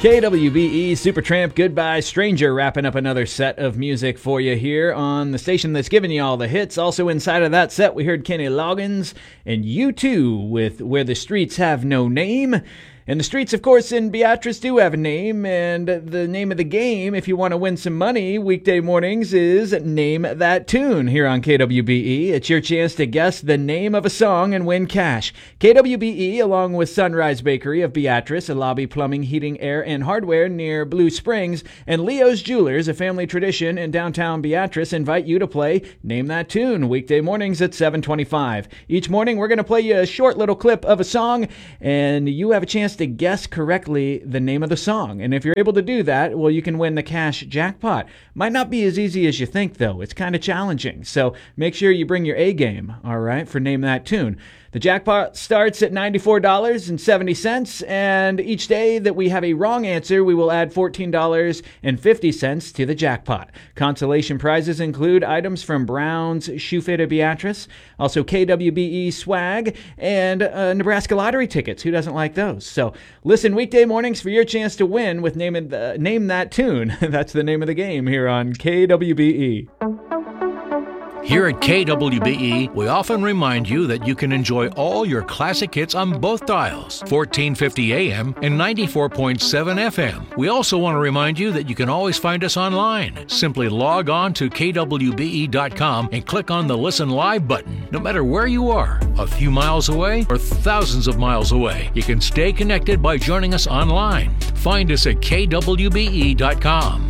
KWBE Supertramp Goodbye Stranger wrapping up another set of music for you here on the station that's giving you all the hits. Also inside of that set, we heard Kenny Loggins and U2 with Where the Streets Have No Name. And the streets, of course, in Beatrice do have a name, and the name of the game, if you want to win some money weekday mornings, is Name That Tune here on KWBE. It's your chance to guess the name of a song and win cash. KWBE, along with Sunrise Bakery of Beatrice, a lobby plumbing, heating, air, and hardware near Blue Springs, and Leo's Jewelers, a family tradition in downtown Beatrice, invite you to play Name That Tune weekday mornings at 7:25. Each morning, we're going to play you a short little clip of a song, and you have a chance to guess correctly the name of the song. And if you're able to do that, well, you can win the cash jackpot. Might not be as easy as you think, though. It's kind of challenging. So make sure you bring your A game, all right, for Name That Tune. The jackpot starts at $94.70, and each day that we have a wrong answer, we will add $14.50 to the jackpot. Consolation prizes include items from Brown's Shoe Fit of Beatrice, also KWBE swag, and Nebraska lottery tickets. Who doesn't like those? So listen weekday mornings for your chance to win with Name That Tune. That's the name of the game here on KWBE. Here at KWBE, we often remind you that you can enjoy all your classic hits on both dials, 1450 AM and 94.7 FM. We also want to remind you that you can always find us online. Simply log on to kwbe.com and click on the Listen Live button. No matter where you are, a few miles away or thousands of miles away, you can stay connected by joining us online. Find us at kwbe.com.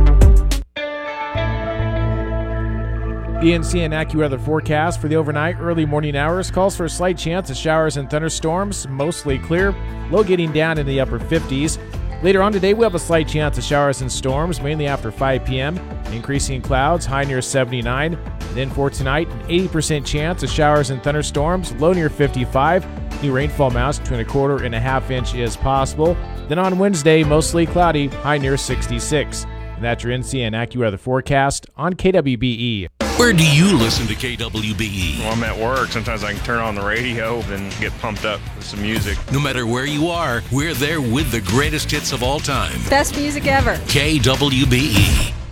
ENC and AccuWeather forecast for the overnight early morning hours calls for a slight chance of showers and thunderstorms, mostly clear, low getting down in the upper 50s. Later on today, we'll have a slight chance of showers and storms, mainly after 5 p.m. Increasing clouds, high near 79. And then for tonight, an 80% chance of showers and thunderstorms, low near 55. New rainfall amounts between a quarter and a half inch is possible. Then on Wednesday, mostly cloudy, high near 66. And that's your NC and AccuWeather forecast on KWBE. Where do you listen to KWBE? Well, I'm at work. Sometimes I can turn on the radio and get pumped up with some music. No matter where you are, we're there with the greatest hits of all time. Best music ever. KWBE.